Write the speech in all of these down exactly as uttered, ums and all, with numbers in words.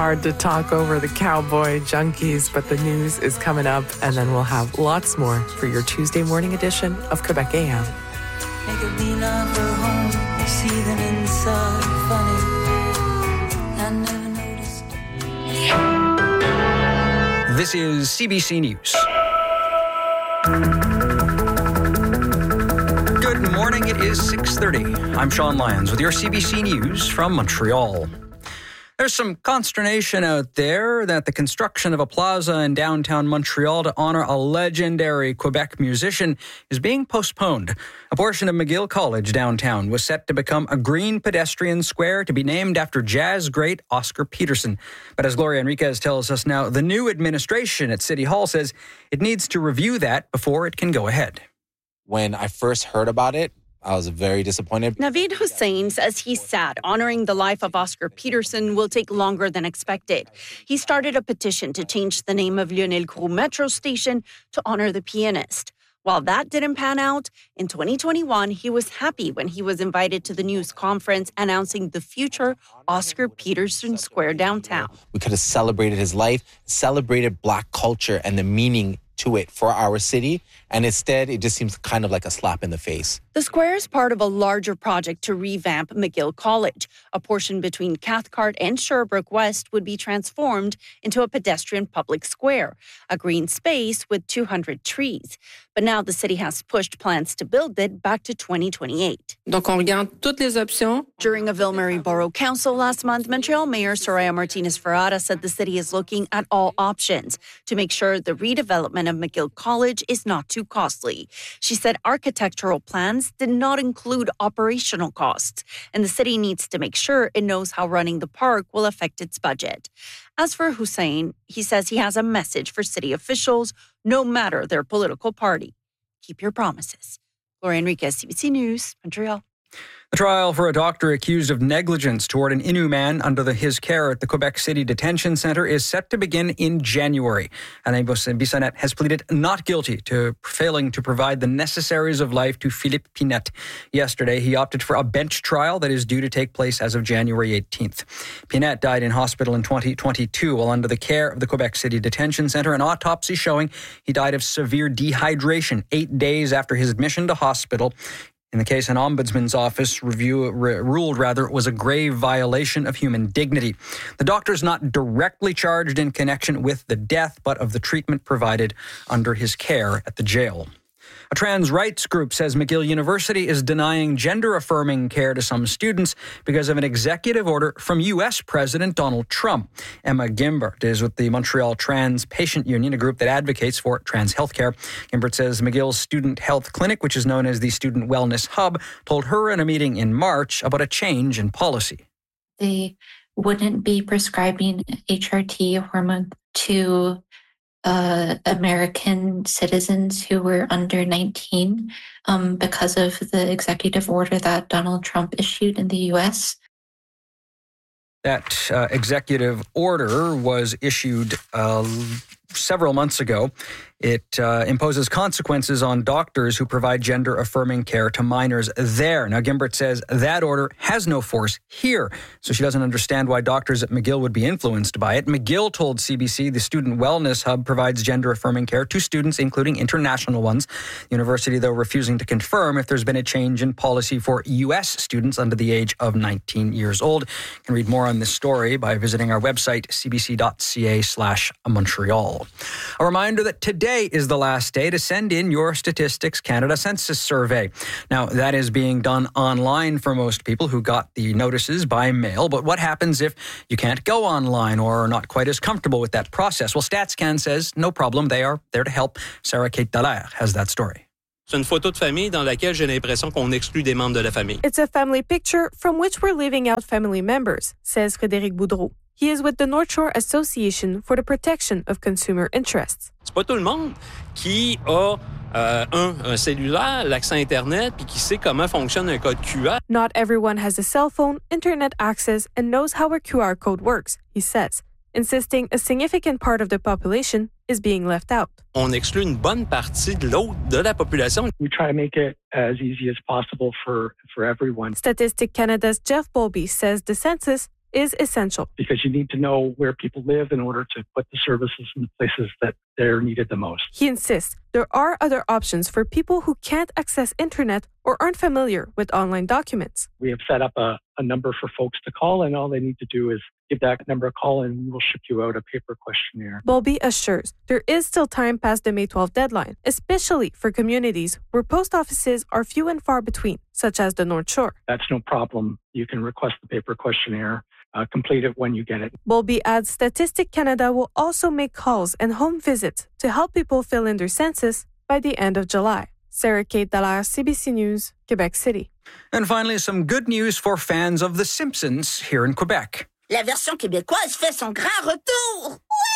Hard to talk over the cowboy junkies, but the news is coming up, and then we'll have lots more for your Tuesday morning edition of Quebec A M. Make a beeline for home, see them inside, funny. I never noticed. This is C B C News. Good morning, it is six thirty. I'm Sean Lyons with your C B C News from Montreal. There's some consternation out there that the construction of a plaza in downtown Montreal to honor a legendary Quebec musician is being postponed. A portion of McGill College downtown was set to become a green pedestrian square to be named after jazz great Oscar Peterson. But as Gloria Enriquez tells us now, the new administration at City Hall says it needs to review that before it can go ahead. When I first heard about it, I was very disappointed. Naveed Hussain says he's sad. Honoring the life of Oscar Peterson will take longer than expected. He started a petition to change the name of Lionel Groulx Metro Station to honor the pianist. While that didn't pan out, in twenty twenty-one, he was happy when he was invited to the news conference announcing the future Oscar Peterson Square downtown. We could have celebrated his life, celebrated Black culture and the meaning to it for our city, and instead it just seems kind of like a slap in the face. The square is part of a larger project to revamp McGill College. A portion between Cathcart and Sherbrooke West would be transformed into a pedestrian public square, a green space with two hundred trees. But now the city has pushed plans to build it back to twenty twenty-eight. Donc on regarde toutes les options. During a Ville-Marie Borough Council last month, Montreal Mayor Soraya Martinez-Ferrara said the city is looking at all options to make sure the redevelopment of McGill College is not too costly. She said architectural plans did not include operational costs, and the city needs to make sure it knows how running the park will affect its budget. As for Hussain, he says he has a message for city officials, no matter their political party. Keep your promises. Gloria Enriquez, C B C News, Montreal. The trial for a doctor accused of negligence toward an Innu man under the, his care at the Quebec City Detention Centre is set to begin in January. Alain Bissonnette has pleaded not guilty to failing to provide the necessaries of life to Philippe Pinette. Yesterday, he opted for a bench trial that is due to take place as of January eighteenth. Pinette died in hospital in twenty twenty-two while under the care of the Quebec City Detention Centre. An autopsy showing he died of severe dehydration eight days after his admission to hospital. In the case, an ombudsman's office review re, ruled rather it was a grave violation of human dignity. The doctor is not directly charged in connection with the death, but of the treatment provided under his care at the jail. A trans rights group says McGill University is denying gender-affirming care to some students because of an executive order from U S President Donald Trump. Emma Gimbert is with the Montreal Trans Patient Union, a group that advocates for trans health care. Gimbert says McGill's Student Health Clinic, which is known as the Student Wellness Hub, told her in a meeting in March about a change in policy. They wouldn't be prescribing H R T hormone to Uh, American citizens who were under nineteen um, because of the executive order that Donald Trump issued in the U S. That uh, executive order was issued uh, several months ago. It uh, imposes consequences on doctors who provide gender-affirming care to minors there. Now, Gimbert says that order has no force here, so she doesn't understand why doctors at McGill would be influenced by it. McGill told C B C the Student Wellness Hub provides gender-affirming care to students, including international ones. The university, though, refusing to confirm if there's been a change in policy for U S students under the age of nineteen years old. You can read more on this story by visiting our website, cbc.ca slash Montreal. A reminder that today is the last day to send in your Statistics Canada Census Survey. Now, that is being done online for most people who got the notices by mail. But what happens if you can't go online or are not quite as comfortable with that process? Well, StatsCan says no problem. They are there to help. Sarah Kate Dallaire has that story. C'est une photo de famille dans laquelle j'ai l'impression qu'on exclut des membres de la famille. It's a family picture from which we're leaving out family members, says Frédéric Boudreau. He is with the North Shore Association for the Protection of Consumer Interests. C'est pas tout le monde qui a euh, un, un cellulaire, l'accès Internet, puis qui sait comment fonctionne un code Q R. Not everyone has a cell phone, internet access, and knows how a Q R code works, he says, insisting a significant part of the population is being left out. On exclut une bonne partie de l'autre de la population. We try to make it as easy as possible for, for everyone. Statistic Canada's Jeff Bowlby says the census is essential. Because you need to know where people live in order to put the services in the places that they're needed the most. He insists there are other options for people who can't access internet or aren't familiar with online documents. We have set up a, a number for folks to call, and all they need to do is give that number a call and we will ship you out a paper questionnaire. Bowlby assures there is still time past the May twelfth deadline, especially for communities where post offices are few and far between, such as the North Shore. That's no problem. You can request the paper questionnaire. Uh, complete it when you get it. Bowlby adds Statistic Canada will also make calls and home visits to help people fill in their census by the end of July. Sarah Kate Dallaire, C B C News, Quebec City. And finally, some good news for fans of The Simpsons here in Quebec. La version québécoise fait son grand retour.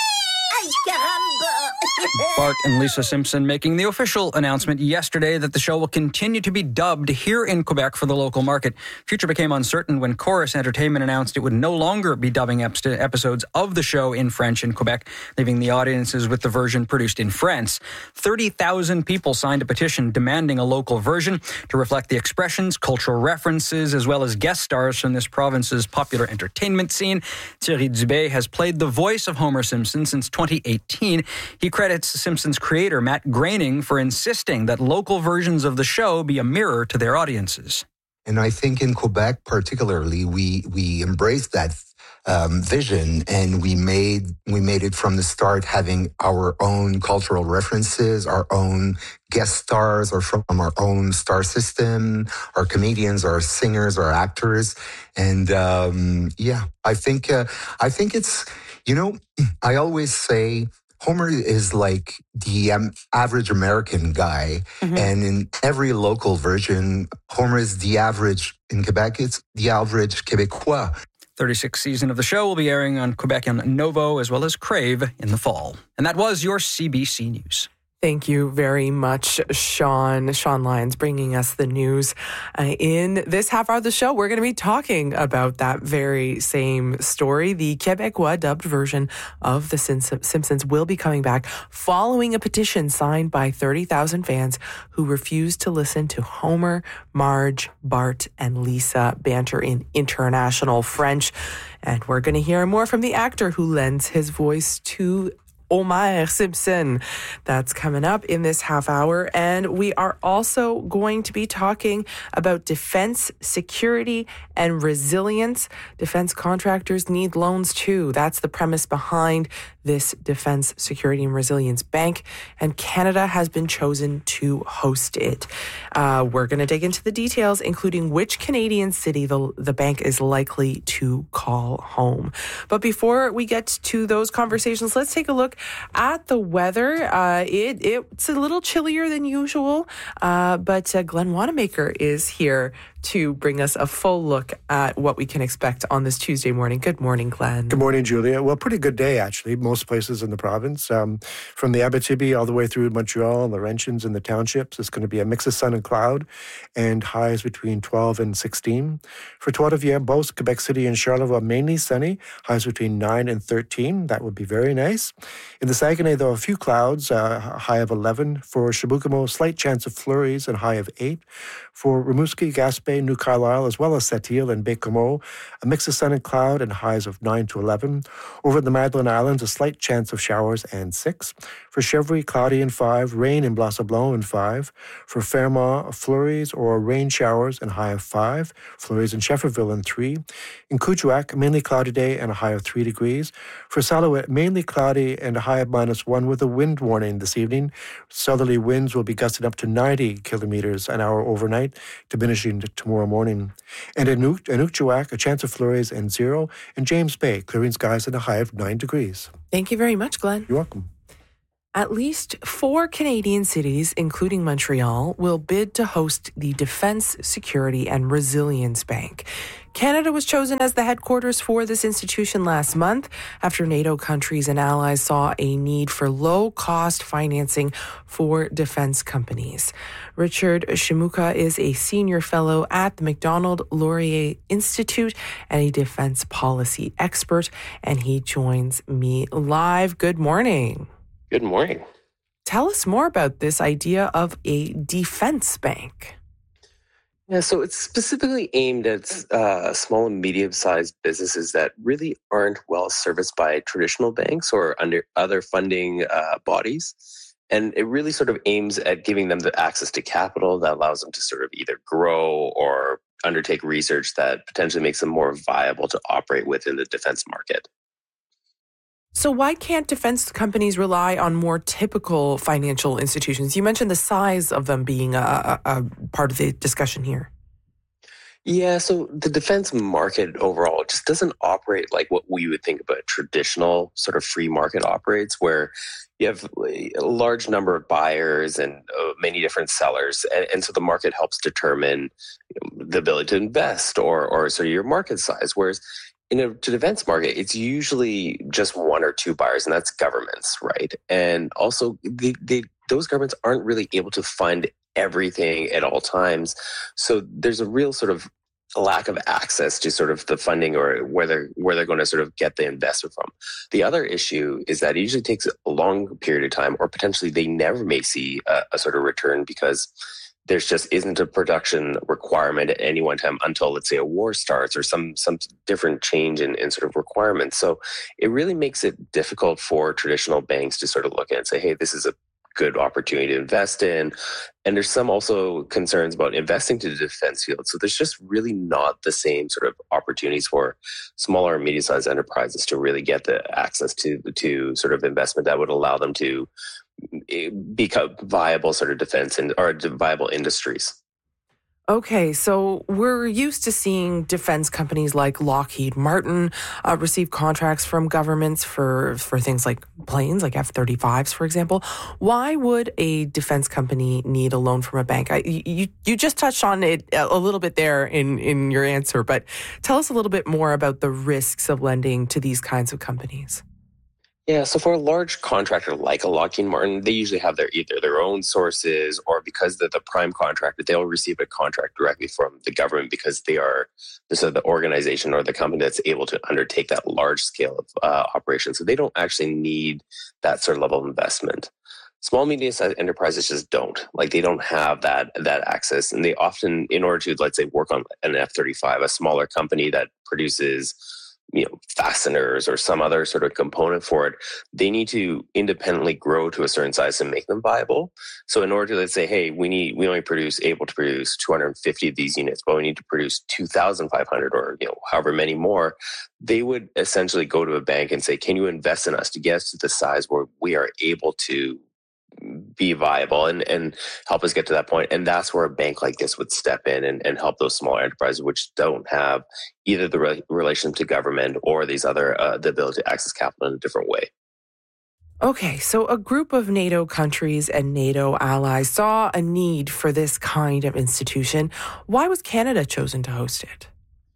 Ay, caramba! Bart and Lisa Simpson making the official announcement yesterday that the show will continue to be dubbed here in Quebec for the local market. Future became uncertain when Chorus Entertainment announced it would no longer be dubbing episodes of the show in French in Quebec, leaving the audiences with the version produced in France. thirty thousand people signed a petition demanding a local version to reflect the expressions, cultural references, as well as guest stars from this province's popular entertainment scene. Thierry Dubé has played the voice of Homer Simpson since twenty eighteen. He credits Simpsons creator Matt Groening for insisting that local versions of the show be a mirror to their audiences. And I think in Quebec particularly, we we embraced that um, vision, and we made we made it from the start having our own cultural references, our own guest stars, or from our own star system, our comedians, our singers, our actors, and um, yeah, I think uh, I think it's, you know, I always say Homer is like the um, average American guy. Mm-hmm. And in every local version, Homer is the average. In Quebec, it's the average Québécois. thirty-sixth season of the show will be airing on Quebec and Novo as well as Crave in the fall. And that was your C B C News. Thank you very much, Sean. Sean Lyons bringing us the news. Uh, in this half hour of the show, we're going to be talking about that very same story. The Québécois dubbed version of The Simpsons will be coming back following a petition signed by thirty thousand fans who refused to listen to Homer, Marge, Bart, and Lisa banter in international French. And we're going to hear more from the actor who lends his voice to Homer Simpson. That's coming up in this half hour. And we are also going to be talking about defense, security, and resilience. Defense contractors need loans too. That's the premise behind this Defense, Security, and Resilience Bank. And Canada has been chosen to host it. Uh, we're going to dig into the details, including which Canadian city the, the bank is likely to call home. But before we get to those conversations, let's take a look at the weather. Uh, it, it's a little chillier than usual, uh, but uh, Glenn Wanamaker is here to bring us a full look at what we can expect on this Tuesday morning. Good morning, Glenn. Good morning, Julia. Well, pretty good day, actually, most places in the province. Um, from the Abitibi all the way through Montreal, Laurentians, and the townships, it's going to be a mix of sun and cloud, and highs between twelve and sixteen. For Trois-Rivières, both Quebec City and Charlevoix, mainly sunny, highs between nine and thirteen. That would be very nice. In the Saguenay, though, a few clouds, uh, high of eleven. For Chibougamau, slight chance of flurries and high of eight. For Rimouski, Gaspé, New Carlisle, as well as Sept-Îles and Baie-Comeau, a mix of sun and cloud and highs of nine to eleven. Over the Madeleine Islands, a slight chance of showers and six. For Chevry, cloudy and five. Rain in Blas-Sablon and five. For Fairmont, flurries or rain showers and high of five. Flurries in Shefferville and three. In Kuujjuaq, mainly cloudy day and a high of three degrees. For Salouet, mainly cloudy and a high of minus one with a wind warning this evening. Southerly winds will be gusting up to ninety kilometers an hour overnight, diminishing tomorrow morning. And in Inukjuak, a chance of flurries and zero. And James Bay, clearing skies and a high of nine degrees. Thank you very much, Glenn. You're welcome. At least four Canadian cities, including Montreal, will bid to host the Defense, Security, and Resilience Bank. Canada was chosen as the headquarters for this institution last month after NATO countries and allies saw a need for low-cost financing for defense companies. Richard Shimuka is a senior fellow at the Macdonald Laurier Institute and a defense policy expert, and he joins me live. Good morning. Good morning. Tell us more about this idea of a defense bank. Yeah, so it's specifically aimed at uh, small and medium-sized businesses that really aren't well serviced by traditional banks or under other funding uh, bodies. And it really sort of aims at giving them the access to capital that allows them to sort of either grow or undertake research that potentially makes them more viable to operate within the defense market. So why can't defense companies rely on more typical financial institutions? You mentioned the size of them being a, a, a part of the discussion here. Yeah, so the defense market overall just doesn't operate like what we would think of a traditional sort of free market operates, where you have a large number of buyers and uh, many different sellers. And, and so the market helps determine you know, the ability to invest or, or sort of your market size. Whereas in a defense market, it's usually just one or two buyers, and that's governments, right? And also, they, they, those governments aren't really able to fund everything at all times. So there's a real sort of lack of access to sort of the funding or where they're, where they're going to sort of get the investment from. The other issue is that it usually takes a long period of time, or potentially they never may see a, a sort of return because there's just isn't a production requirement at any one time until, let's say, a war starts or some some different change in, in sort of requirements. So it really makes it difficult for traditional banks to sort of look at and say, hey, this is a good opportunity to invest in. And there's some also concerns about investing to the defense field. So there's just really not the same sort of opportunities for smaller and medium-sized enterprises to really get the access to, to sort of investment that would allow them to become viable sort of defense and or viable industries. Okay, so we're used to seeing defense companies like Lockheed Martin uh, receive contracts from governments for, for things like planes, like F thirty-fives, for example. Why would a defense company need a loan from a bank? I, you you just touched on it a little bit there in, in your answer, but tell us a little bit more about the risks of lending to these kinds of companies. Yeah, so for a large contractor like a Lockheed Martin, they usually have their either their own sources, or because they're the prime contractor, they'll receive a contract directly from the government because they are the, so the organization or the company that's able to undertake that large scale of uh, operation. So they don't actually need that sort of level of investment. Small, medium-sized enterprises just don't. Like, they don't have that that access. And they often, in order to, let's say, work on an F thirty-five, a smaller company that produces you know, fasteners or some other sort of component for it, they need to independently grow to a certain size to make them viable. So in order to, let's say, hey, we need, we only produce, able to produce two hundred fifty of these units, but we need to produce two thousand five hundred or, you know, however many more, they would essentially go to a bank and say, can you invest in us to get us to the size where we are able to be viable and, and help us get to that point. And that's where a bank like this would step in and, and help those smaller enterprises, which don't have either the re- relation to government or these other, uh, the ability to access capital in a different way. Okay, so a group of NATO countries and NATO allies saw a need for this kind of institution. Why was Canada chosen to host it?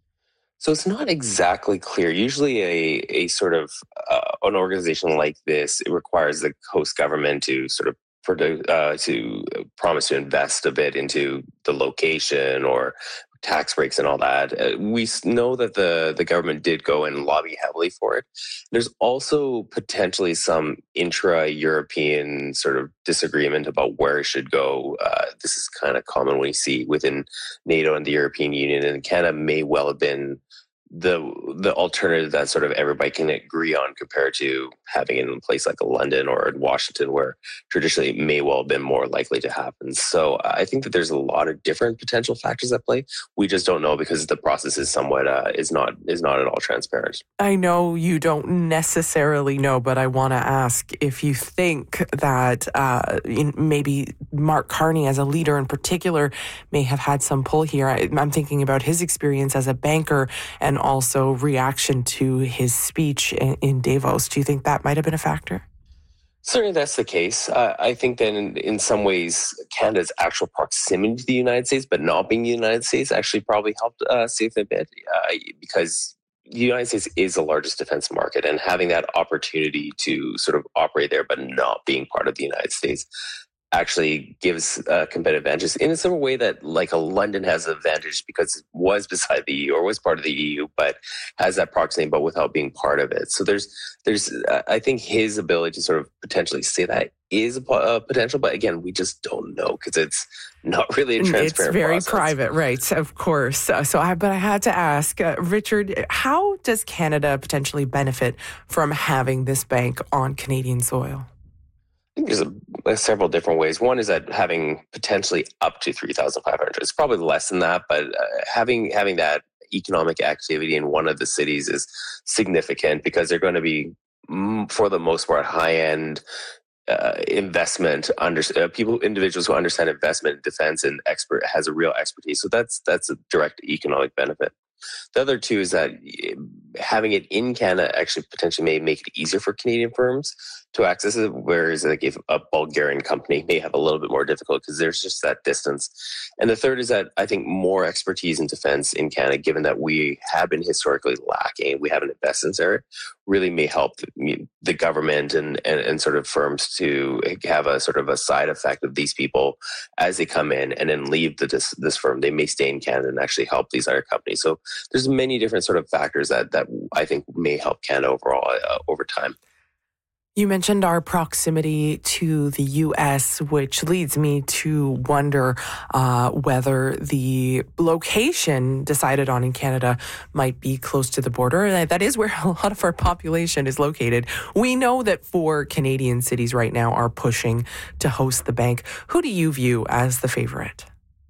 So it's not exactly clear. Usually a, a sort of uh, an organization like this, it requires the host government to sort of uh, to promise to invest a bit into the location or tax breaks and all that. Uh, we know that the, the government did go and lobby heavily for it. There's also potentially some intra-European sort of disagreement about where it should go. Uh, this is kind of common when you see within NATO and the European Union, and Canada may well have been the the alternative that sort of everybody can agree on compared to having it in a place like a London or in Washington, where traditionally it may well have been more likely to happen. So I think that there's a lot of different potential factors at play. We just don't know because the process is somewhat uh, is not is not at all transparent. I know you don't necessarily know, but I want to ask if you think that uh, maybe Mark Carney, as a leader in particular, may have had some pull here. I, I'm thinking about his experience as a banker and also reaction to his speech in, in Davos. Do you think that might have been a factor? Certainly that's the case. Uh, I think that in, in some ways, Canada's actual proximity to the United States, but not being the United States, actually probably helped uh, save a bit uh, because the United States is the largest defense market, and having that opportunity to sort of operate there but not being part of the United States actually gives uh, competitive advantages in a similar way that like a London has an advantage because it was beside the E U or was part of the E U, but has that proximity, but without being part of it. So there's, there's, uh, I think his ability to sort of potentially say that is a uh, potential, but again, we just don't know because it's not really a transparent It's very process. private, right? Of course. Uh, so, I, but I had to ask, uh, Richard, how does Canada potentially benefit from having this bank on Canadian soil? I think there's a, a several different ways. One is that having potentially up to three thousand five hundred. It's probably less than that, but uh, having having that economic activity in one of the cities is significant because they're going to be, mm, for the most part, high end. Uh, investment under uh, people, individuals who understand investment, defense, and expert has a real expertise. So that's that's a direct economic benefit. The other two is that having it in Canada actually potentially may make it easier for Canadian firms to access it, whereas like if a Bulgarian company may have a little bit more difficult because there's just that distance. And the third is that I think more expertise in defense in Canada, given that we have been historically lacking, we haven't invested in this area, really may help the, the government and, and, and sort of firms to have a sort of a side effect of these people as they come in and then leave the, this, this firm. They may stay in Canada and actually help these other companies. So there's many different sort of factors that, that I think may help Canada overall uh, over time. You mentioned our proximity to the U S, which leads me to wonder uh, whether the location decided on in Canada might be close to the border. That is where a lot of our population is located. We know that four Canadian cities right now are pushing to host the bank. Who do you view as the favorite?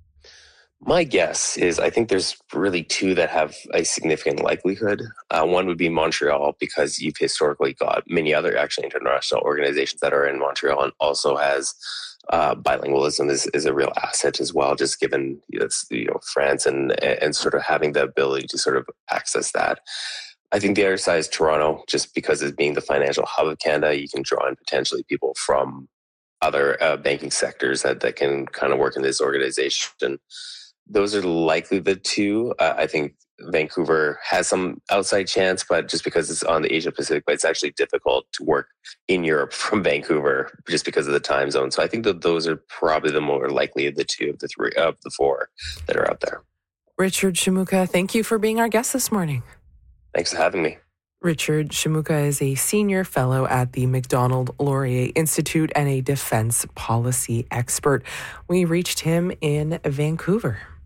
My guess is I think there's really two that have a significant likelihood. Uh, one would be Montreal, because you've historically got many other actually international organizations that are in Montreal, and also has uh, bilingualism is, is a real asset as well, just given you know, it's, you know France and and sort of having the ability to sort of access that. I think the other side is Toronto, just because as being the financial hub of Canada, you can draw in potentially people from other uh, banking sectors that, that can kind of work in this organization. Those are likely the two. Uh, I think Vancouver has some outside chance, but just because it's on the Asia Pacific, but it's actually difficult to work in Europe from Vancouver just because of the time zone. So I think that those are probably the more likely of the two of the three of the four that are out there. Richard Shimuka, thank you for being our guest this morning. Thanks for having me. Richard Shimuka is a senior fellow at the Macdonald Laurier Institute and a defense policy expert. We reached him in Vancouver.